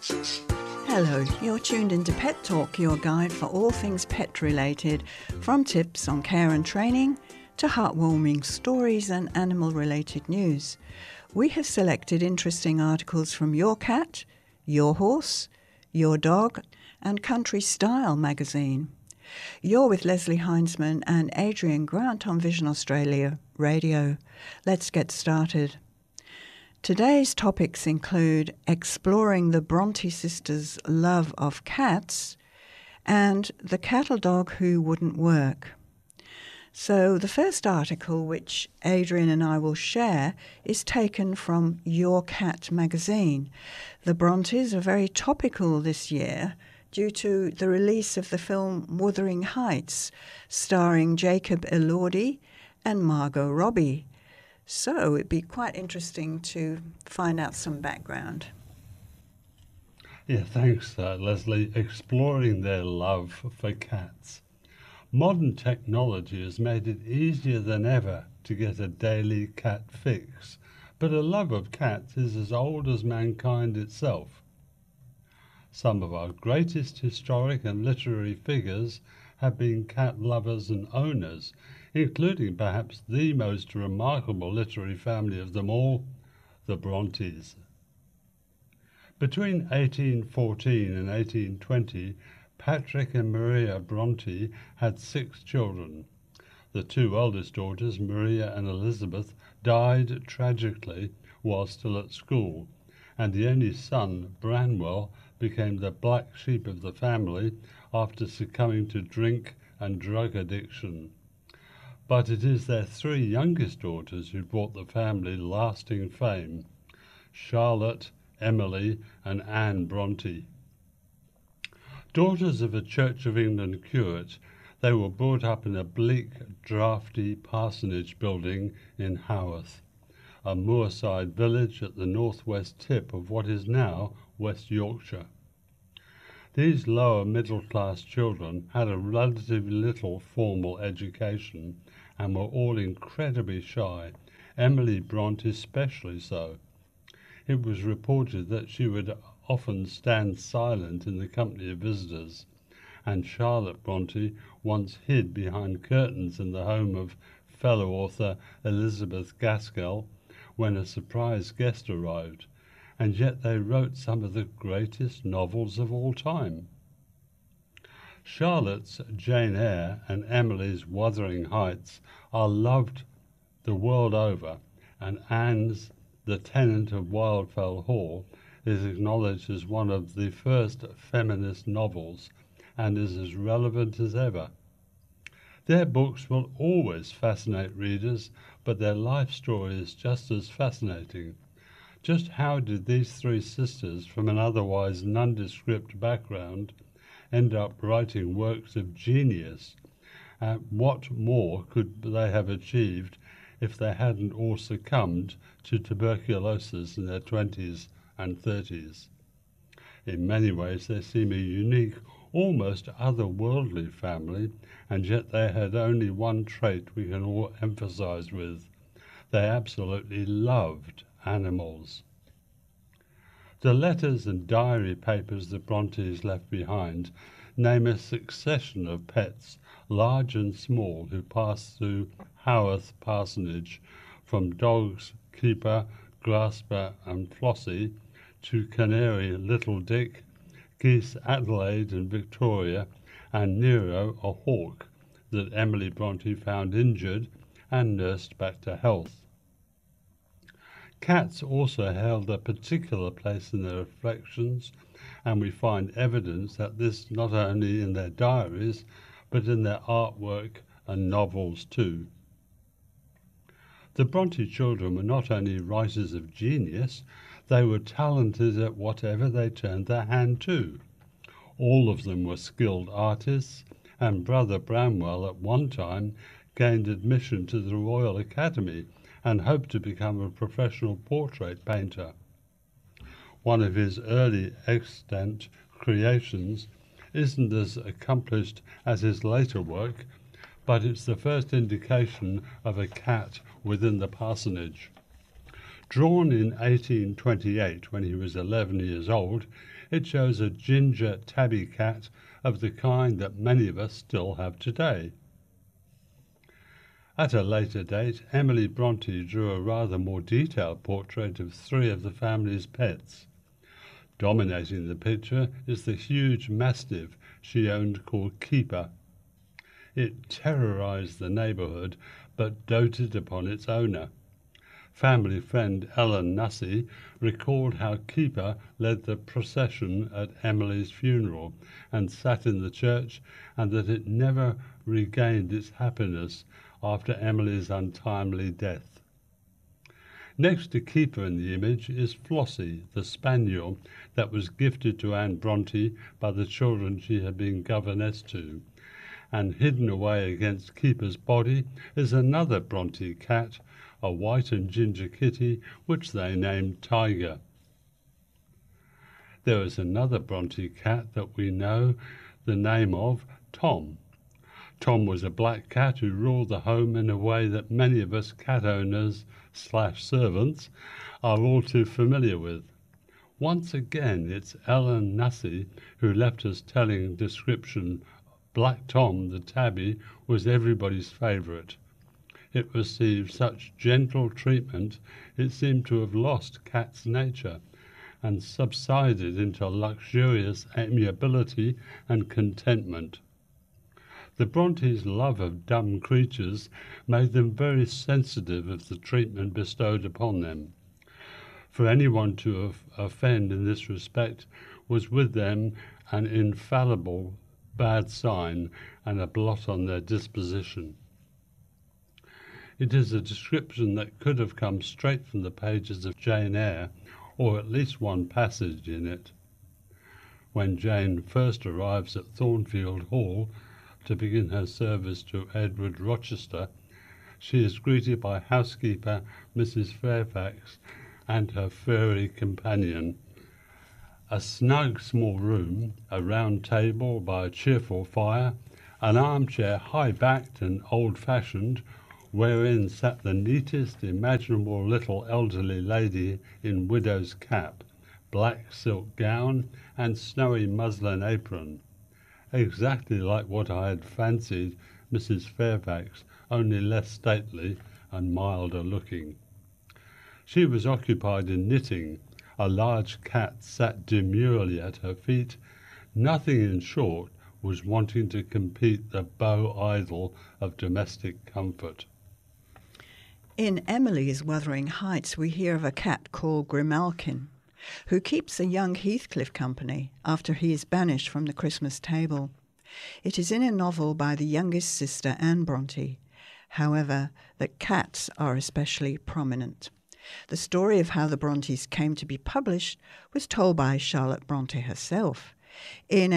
Hello, you're tuned into Pet Talk, your guide for all things pet related, from tips on care and training to heartwarming stories and animal related news. We have selected interesting articles from Your Cat, Your Horse, Your Dog and Country Style magazine. You're with Leslie Heinzman and Adrian Grant on Vision Australia Radio. Let's get started. Today's topics include exploring the Bronte sisters' love of cats and the cattle dog who wouldn't work. So the first article, which Adrian and I will share, is taken from Your Cat magazine. The Brontes are very topical this year due to the release of the film Wuthering Heights, starring Jacob Elordi and Margot Robbie. So it'd be quite interesting to find out some background. Yeah, thanks, Leslie. Exploring their love for cats. Modern technology has made it easier than ever to get a daily cat fix, but a love of cats is as old as mankind itself. Some of our greatest historic and literary figures have been cat lovers and owners, including perhaps the most remarkable literary family of them all, the Brontes. Between 1814 and 1820, Patrick and Maria Bronte had 6 children. The 2 eldest daughters, Maria and Elizabeth, died tragically while still at school, and the only son, Branwell, became the black sheep of the family after succumbing to drink and drug addiction. But it is their 3 youngest daughters who brought the family lasting fame: Charlotte, Emily, and Anne Bronte. Daughters of a Church of England curate, they were brought up in a bleak, draughty parsonage building in Haworth, a moorside village at the northwest tip of what is now West Yorkshire. These lower middle-class children had a relatively little formal education and were all incredibly shy, Emily Bronte especially so. It was reported that she would often stand silent in the company of visitors, and Charlotte Bronte once hid behind curtains in the home of fellow author Elizabeth Gaskell when a surprise guest arrived, and yet they wrote some of the greatest novels of all time. Charlotte's Jane Eyre and Emily's Wuthering Heights are loved the world over, and Anne's The Tenant of Wildfell Hall is acknowledged as one of the first feminist novels and is as relevant as ever. Their books will always fascinate readers, but their life story is just as fascinating. Just how did these 3 sisters from an otherwise nondescript background end up writing works of genius? What more could they have achieved if they hadn't all succumbed to tuberculosis in their 20s and 30s? In many ways they seem a unique, almost otherworldly family, and yet they had only one trait we can all emphasize with: they absolutely loved animals. The letters and diary papers the Brontes left behind name a succession of pets, large and small, who passed through Haworth Parsonage, from dogs Keeper, Grasper and Flossie to canary Little Dick, geese Adelaide and Victoria, and Nero, a hawk that Emily Bronte found injured and nursed back to health. Cats also held a particular place in their reflections, and we find evidence that this not only in their diaries, but in their artwork and novels too. The Bronte children were not only writers of genius, they were talented at whatever they turned their hand to. All of them were skilled artists, and Brother Branwell at one time gained admission to the Royal Academy and hoped to become a professional portrait painter. One of his early extant creations isn't as accomplished as his later work, but it's the first indication of a cat within the parsonage. Drawn in 1828 when he was 11 years old, it shows a ginger tabby cat of the kind that many of us still have today. At a later date, Emily Bronte drew a rather more detailed portrait of 3 of the family's pets. Dominating the picture is the huge mastiff she owned called Keeper. It terrorized the neighborhood but doted upon its owner. Family friend Ellen Nussey recalled how Keeper led the procession at Emily's funeral and sat in the church, and that it never regained its happiness after Emily's untimely death. Next to Keeper in the image is Flossie, the spaniel that was gifted to Anne Bronte by the children she had been governess to, and hidden away against Keeper's body is another Bronte cat, a white and ginger kitty, which they named Tiger. There is another Bronte cat that we know the name of, Tom. Tom was a black cat who ruled the home in a way that many of us cat owners / servants are all too familiar with. Once again, it's Ellen Nussey who left us telling description. Black Tom, the tabby, was everybody's favourite. It received such gentle treatment it seemed to have lost cat's nature and subsided into luxurious amiability and contentment. The Brontes' love of dumb creatures made them very sensitive of the treatment bestowed upon them. For anyone to offend in this respect was with them an infallible bad sign and a blot on their disposition. It is a description that could have come straight from the pages of Jane Eyre, or at least one passage in it. When Jane first arrives at Thornfield Hall to begin her service to Edward Rochester, she is greeted by housekeeper Mrs. Fairfax and her furry companion. A snug small room, a round table by a cheerful fire, an armchair high-backed and old-fashioned, wherein sat the neatest imaginable little elderly lady in widow's cap, black silk gown, and snowy muslin apron, exactly like what I had fancied Mrs. Fairfax, only less stately and milder looking. She was occupied in knitting. A large cat sat demurely at her feet. Nothing, in short, was wanting to compete the beau idol of domestic comfort. In Emily's Wuthering Heights, we hear of a cat called Grimalkin, who keeps a young Heathcliff company after he is banished from the Christmas table. It is in a novel by the youngest sister, Anne Bronte. However, the cats are especially prominent. The story of how the Brontes came to be published was told by Charlotte Bronte herself. In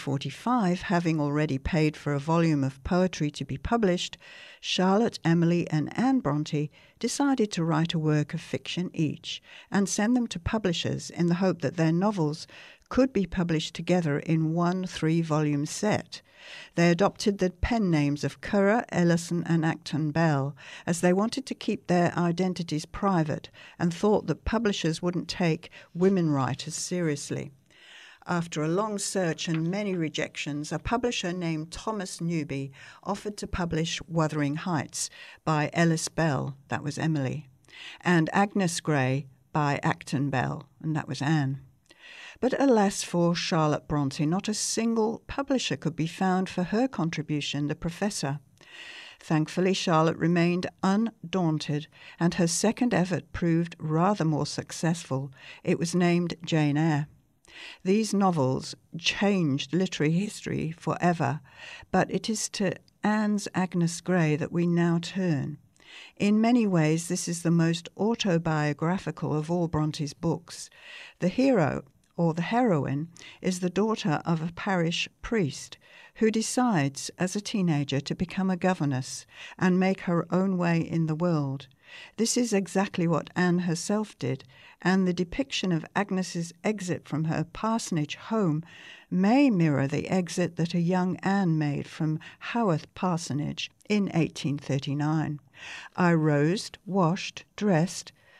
1845, having already paid for a volume of poetry to be published, Charlotte, Emily, and Anne Bronte decided to write a work of fiction each and send them to publishers in the hope that their novels could be published together in one 3-volume set. They adopted the pen names of Currer, Ellison, and Acton Bell, as they wanted to keep their identities private and thought that publishers wouldn't take women writers seriously. After a long search and many rejections, a publisher named Thomas Newby offered to publish Wuthering Heights by Ellis Bell, that was Emily, and Agnes Grey by Acton Bell, and that was Anne. But alas for Charlotte Bronte, not a single publisher could be found for her contribution, The Professor. Thankfully, Charlotte remained undaunted, and her second effort proved rather more successful. It was named Jane Eyre. These novels changed literary history forever, but it is to Anne's Agnes Grey that we now turn. In many ways, this is the most autobiographical of all Bronte's books. The hero, or the heroine, is the daughter of a parish priest who decides as a teenager to become a governess and make her own way in the world. This is exactly what Anne herself did, and the depiction of Agnes's exit from her parsonage home may mirror the exit that a young Anne made from Haworth Parsonage in 1839. I rose, washed, dressed,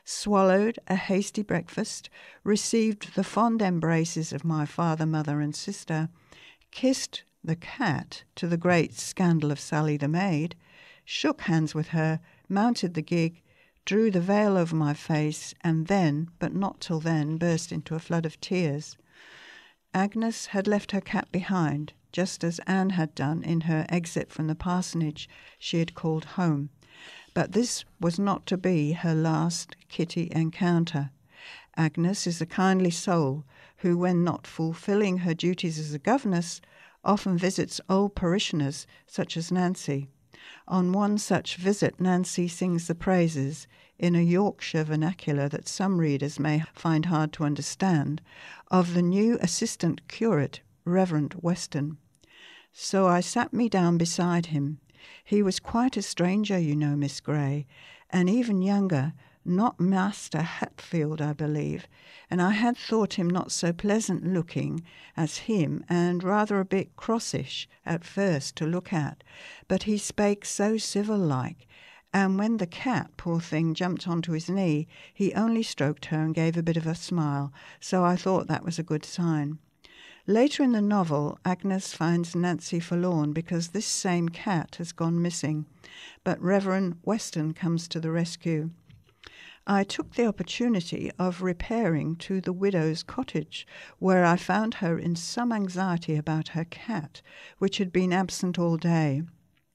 swallowed a hasty breakfast, received the fond embraces of my father, mother, and sister, kissed the cat to the great scandal of Sally the maid, shook hands with her, mounted the gig, drew the veil over my face, and then, but not till then, burst into a flood of tears. Agnes had left her cat behind, just as Anne had done in her exit from the parsonage she had called home. But this was not to be her last kitty encounter. Agnes is a kindly soul who, when not fulfilling her duties as a governess, often visits old parishioners such as Nancy. On one such visit, Nancy sings the praises, in a Yorkshire vernacular that some readers may find hard to understand, of the new assistant curate, Reverend Weston. So I sat me down beside him. He was quite a stranger, you know, Miss Grey, and even younger, not Master Hatfield, I believe, and I had thought him not so pleasant looking as him, and rather a bit crossish at first to look at, but he spake so civil-like, and when the cat, poor thing, jumped onto his knee, he only stroked her and gave a bit of a smile, so I thought that was a good sign. Later in the novel, Agnes finds Nancy forlorn because this same cat has gone missing, but Reverend Weston comes to the rescue. I took the opportunity of repairing to the widow's cottage, where I found her in some anxiety about her cat, which had been absent all day.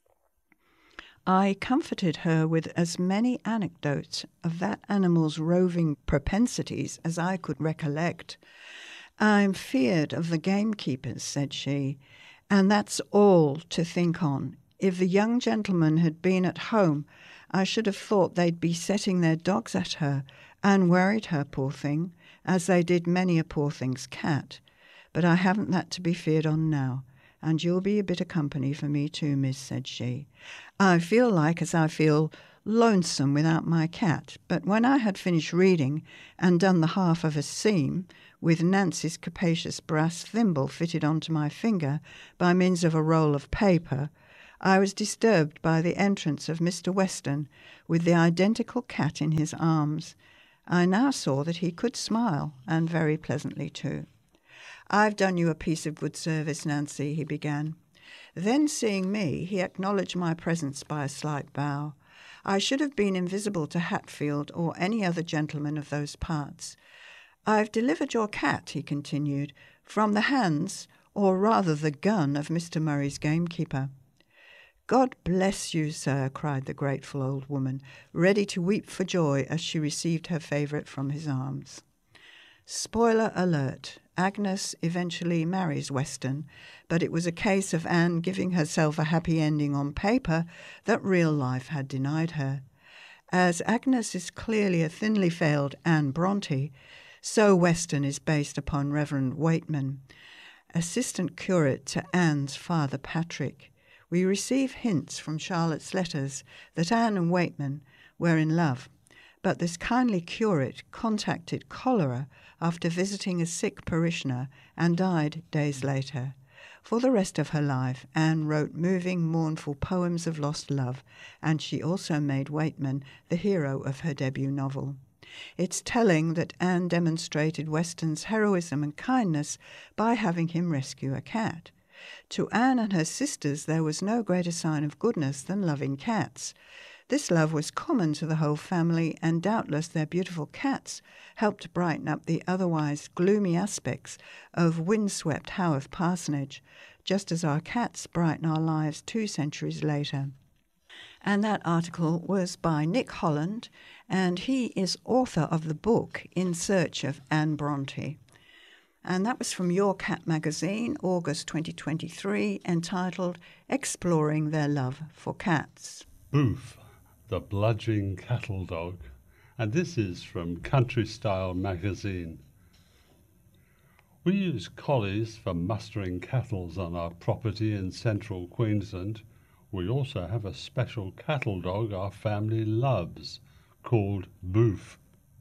I comforted her with as many anecdotes of that animal's roving propensities as I could recollect. "I'm feared of the gamekeepers," said she, "and that's all to think on. If the young gentlemen had been at home, I should have thought they'd be setting their dogs at her, and worried her, poor thing, as they did many a poor thing's cat. But I haven't that to be feared on now, and you'll be a bit of company for me too, miss," said she. "I feel like as I feel lonesome without my cat, but when I had finished reading and done the half of a seam, with Nancy's capacious brass thimble fitted onto my finger by means of a roll of paper, I was disturbed by the entrance of Mr. Weston with the identical cat in his arms. I now saw that he could smile, and very pleasantly too. "I've done you a piece of good service, Nancy," he began. Then, seeing me, he acknowledged my presence by a slight bow. I should have been invisible to Hatfield or any other gentleman of those parts. "I've delivered your cat," he continued, "from the hands, or rather the gun, of Mr. Murray's gamekeeper." "God bless you, sir," cried the grateful old woman, ready to weep for joy as she received her favourite from his arms. Spoiler alert. Agnes eventually marries Weston, but it was a case of Anne giving herself a happy ending on paper that real life had denied her. As Agnes is clearly a thinly veiled Anne Bronte, so Weston is based upon Reverend Waitman, assistant curate to Anne's father Patrick. We receive hints from Charlotte's letters that Anne and Waitman were in love, but this kindly curate contacted cholera after visiting a sick parishioner and died days later. For the rest of her life, Anne wrote moving, mournful poems of lost love, and she also made Waitman the hero of her debut novel. It's telling that Anne demonstrated Weston's heroism and kindness by having him rescue a cat. To Anne and her sisters there was no greater sign of goodness than loving cats. This love was common to the whole family, and doubtless their beautiful cats helped brighten up the otherwise gloomy aspects of windswept Haworth Parsonage, just as our cats brighten our lives 2 centuries later. And that article was by Nick Holland, and he is author of the book In Search of Anne Bronte. And that was from Your Cat magazine, August 2023, entitled Exploring Their Love for Cats. Boof, the bludgeon cattle dog. And this is from Country Style magazine. We use collies for mustering cattle on our property in central Queensland. We also have a special cattle dog our family loves, called Boof.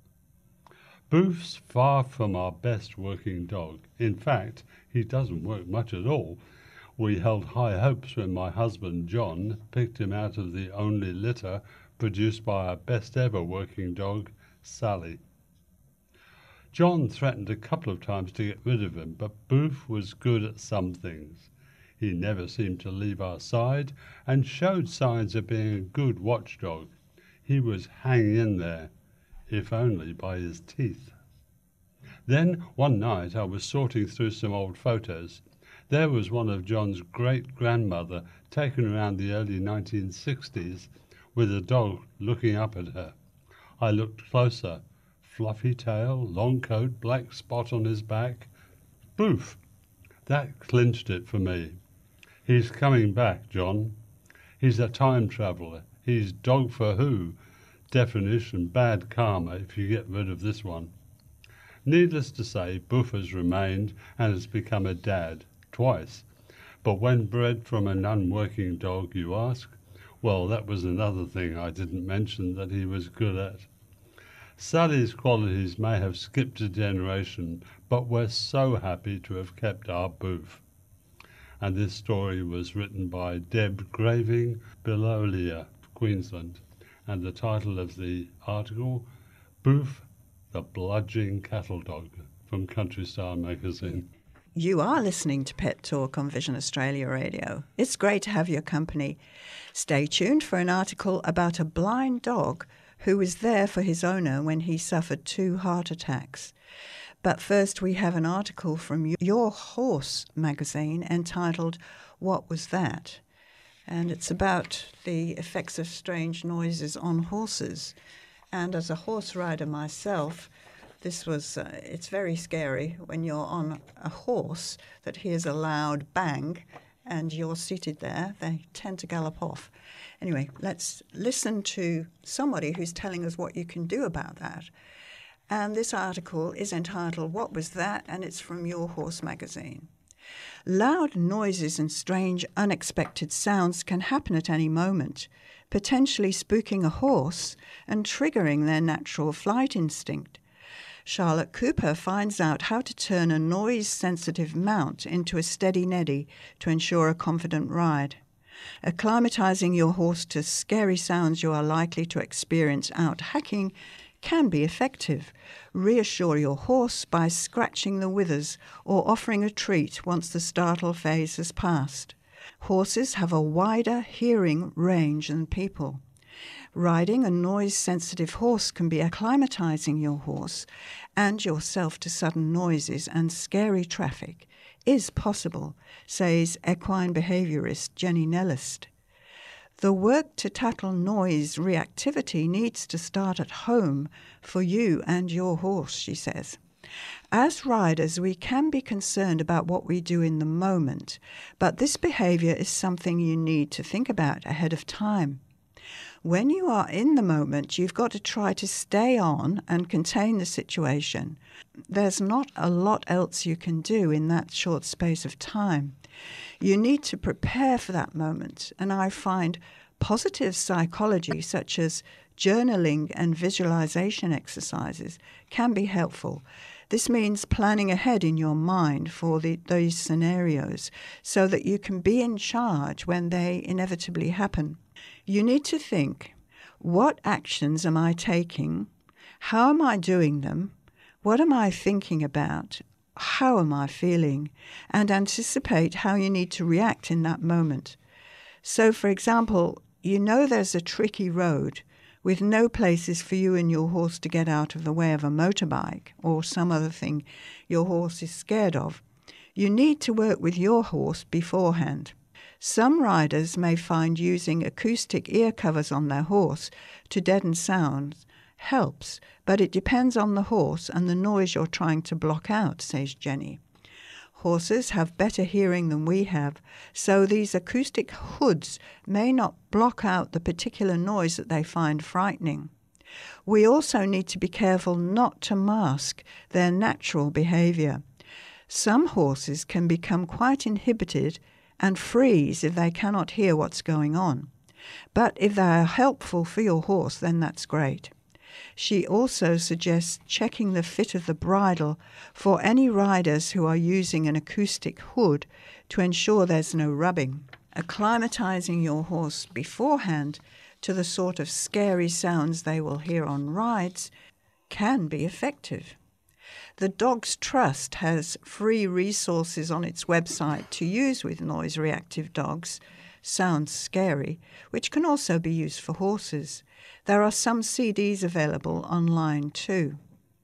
Boof's far from our best working dog. In fact, he doesn't work much at all. We held high hopes when my husband John picked him out of the only litter produced by our best ever working dog, Sally. John threatened a couple of times to get rid of him, but Boof was good at some things. He never seemed to leave our side and showed signs of being a good watchdog. He was hanging in there, if only by his teeth. Then one night I was sorting through some old photos. There was one of John's great-grandmother taken around the early 1960s with a dog looking up at her. I looked closer. Fluffy tail, long coat, black spot on his back. Boof! That clinched it for me. He's coming back, John. He's a time traveller. He's dog for who? Definition, bad karma if you get rid of this one. Needless to say, Boof has remained and has become a dad, twice. But when bred from an unworking dog, you ask? Well, that was another thing I didn't mention that he was good at. Sally's qualities may have skipped a generation, but we're so happy to have kept our Boof. And this story was written by Deb Graving, Bilolia, Queensland. And the title of the article, Boof, the Bludgeon Cattle Dog, from Countryside magazine. You are listening to Pet Talk on Vision Australia Radio. It's great to have your company. Stay tuned for an article about a blind dog who was there for his owner when he suffered 2 heart attacks. But first we have an article from Your Horse magazine entitled, What Was That? And it's about the effects of strange noises on horses. And as a horse rider myself, it's very scary when you're on a horse that hears a loud bang and you're seated there. They tend to gallop off. Anyway, let's listen to somebody who's telling us what you can do about that. And this article is entitled, What Was That? And it's from Your Horse magazine. Loud noises and strange, unexpected sounds can happen at any moment, potentially spooking a horse and triggering their natural flight instinct. Charlotte Cooper finds out how to turn a noise-sensitive mount into a steady Neddy to ensure a confident ride. Acclimatizing your horse to scary sounds you are likely to experience out hacking can be effective. Reassure your horse by scratching the withers or offering a treat once the startle phase has passed. Horses have a wider hearing range than people. Riding a noise-sensitive horse can be acclimatizing your horse and yourself to sudden noises and scary traffic is possible, says equine behaviourist Jenny Nellist. The work to tackle noise reactivity needs to start at home for you and your horse, she says. As riders, we can be concerned about what we do in the moment, but this behaviour is something you need to think about ahead of time. When you are in the moment, you've got to try to stay on and contain the situation. There's not a lot else you can do in that short space of time. You need to prepare for that moment, and I find positive psychology such as journaling and visualization exercises can be helpful. This means planning ahead in your mind for those scenarios so that you can be in charge when they inevitably happen. You need to think, what actions am I taking? How am I doing them? What am I thinking about? How am I feeling? And anticipate how you need to react in that moment. So, for example, you know there's a tricky road with no places for you and your horse to get out of the way of a motorbike or some other thing your horse is scared of. You need to work with your horse beforehand. Some riders may find using acoustic ear covers on their horse to deaden sounds helps, but it depends on the horse and the noise you're trying to block out, says Jenny. Horses have better hearing than we have, so these acoustic hoods may not block out the particular noise that they find frightening. We also need to be careful not to mask their natural behaviour. Some horses can become quite inhibited and freeze if they cannot hear what's going on. But if they are helpful for your horse, then that's great. She also suggests checking the fit of the bridle for any riders who are using an acoustic hood to ensure there's no rubbing. Acclimatizing your horse beforehand to the sort of scary sounds they will hear on rides can be effective. The Dogs Trust has free resources on its website to use with noise-reactive dogs. Sounds scary, which can also be used for horses. There are some CDs available online too.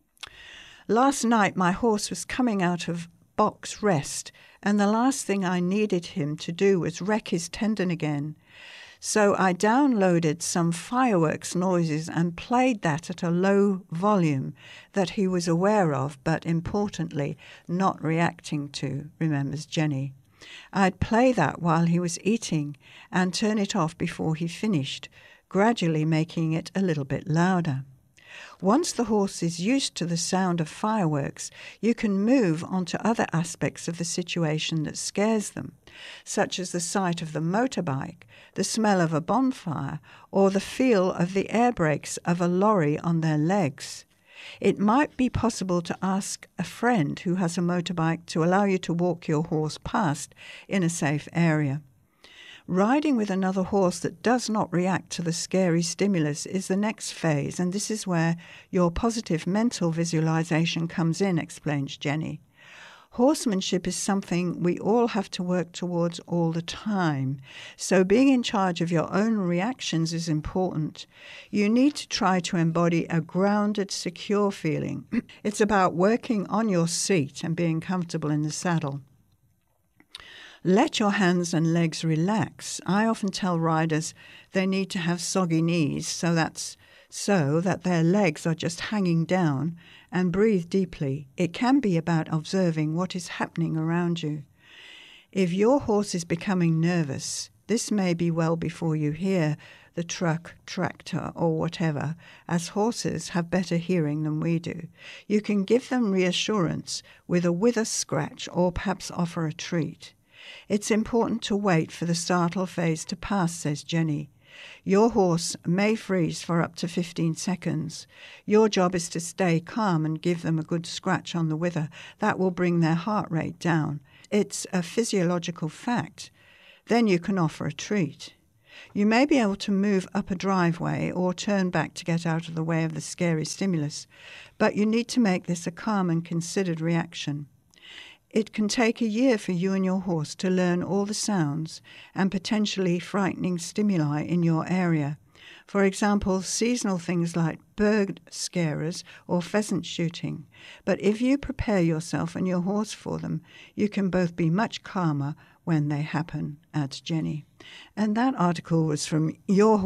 Last night my horse was coming out of box rest, and the last thing I needed him to do was wreck his tendon again. So I downloaded some fireworks noises and played that at a low volume that he was aware of, but importantly, not reacting to, remembers Jenny. I'd play that while he was eating and turn it off before he finished, gradually making it a little bit louder. Once the horse is used to the sound of fireworks, you can move on to other aspects of the situation that scares them, such as the sight of the motorbike, the smell of a bonfire, or the feel of the air brakes of a lorry on their legs. It might be possible to ask a friend who has a motorbike to allow you to walk your horse past in a safe area. Riding with another horse that does not react to the scary stimulus is the next phase, and this is where your positive mental visualization comes in, explains Jenny. Horsemanship is something we all have to work towards all the time, so being in charge of your own reactions is important. You need to try to embody a grounded, secure feeling. It's about working on your seat and being comfortable in the saddle. Let your hands and legs relax. I often tell riders they need to have soggy knees so that their legs are just hanging down, and breathe deeply. It can be about observing what is happening around you. If your horse is becoming nervous, this may be well before you hear the truck, tractor, or whatever, as horses have better hearing than we do. You can give them reassurance with a wither scratch or perhaps offer a treat. It's important to wait for the startle phase to pass, says Jenny. Your horse may freeze for up to 15 seconds. Your job is to stay calm and give them a good scratch on the wither. That will bring their heart rate down. It's a physiological fact. Then you can offer a treat. You may be able to move up a driveway or turn back to get out of the way of the scary stimulus, but you need to make this a calm and considered reaction. It can take a year for you and your horse to learn all the sounds and potentially frightening stimuli in your area. For example, seasonal things like bird scarers or pheasant shooting. But if you prepare yourself and your horse for them, you can both be much calmer when they happen, adds Jenny. And that article was from Your